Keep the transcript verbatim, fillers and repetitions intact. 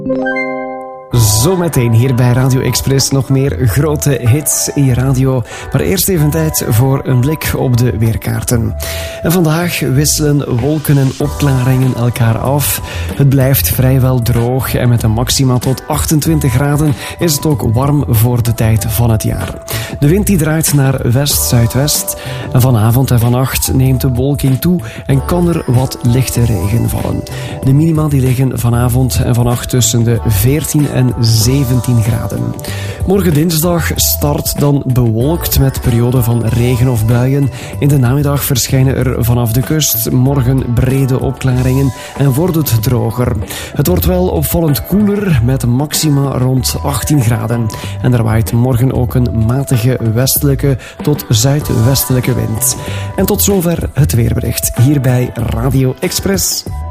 Zometeen hier bij Radio Express nog meer grote hits in je radio. Maar eerst even tijd voor een blik op de weerkaarten. En vandaag wisselen wolken en opklaringen elkaar af. Het blijft vrijwel droog en met een maxima tot achtentwintig graden is het ook warm voor de tijd van het jaar. De wind die draait naar west-zuidwest. En vanavond en vannacht neemt de bewolking toe en kan er wat lichte regen vallen. De minima die liggen vanavond en vannacht tussen de veertien en zeventien graden. Morgen dinsdag start dan bewolkt met perioden van regen of buien. In de namiddag verschijnen er vanaf de kust morgen brede opklaringen en wordt het droger. Het wordt wel opvallend koeler met maxima rond achttien graden. En er waait morgen ook een matige westelijke tot zuidwestelijke wind. En tot zover het weerbericht hier bij Radio Express.